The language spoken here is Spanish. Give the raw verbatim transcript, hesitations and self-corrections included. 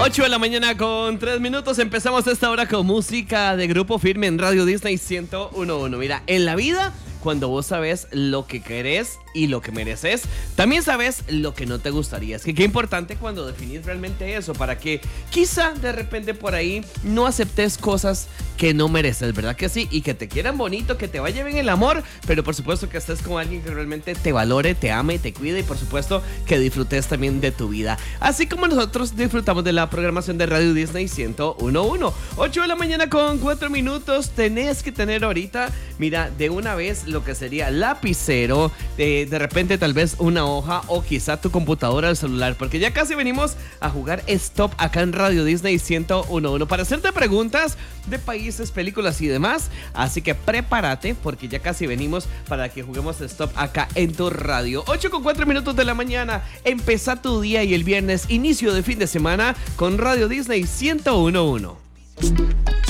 ocho de la mañana con tres minutos. Empezamos esta hora con música de Grupo Firme en Radio Disney ciento uno punto uno. Mira, en la vida, cuando vos sabes lo que querés y lo que mereces, también sabes lo que no te gustaría. Es que qué importante cuando definís realmente eso, para que quizá de repente por ahí no aceptes cosas que no mereces, ¿verdad que sí? Y que te quieran bonito, que te vaya bien el amor, pero por supuesto que estés con alguien que realmente te valore, te ame, te cuide y por supuesto que disfrutes también de tu vida. Así como nosotros disfrutamos de la programación de Radio Disney ciento uno punto uno. ocho de la mañana con cuatro minutos. Tenés que tener ahorita, mira, de una vez lo que sería lapicero, de, de repente tal vez una hoja o quizá tu computadora o el celular, porque ya casi venimos a jugar Stop acá en Radio Disney ciento uno punto uno para hacerte preguntas de países, películas y demás. Así que prepárate porque ya casi venimos para que juguemos Stop acá en tu radio. ocho con cuatro minutos de la mañana. Empezá tu día y el viernes, inicio de fin de semana con Radio Disney ciento uno punto uno.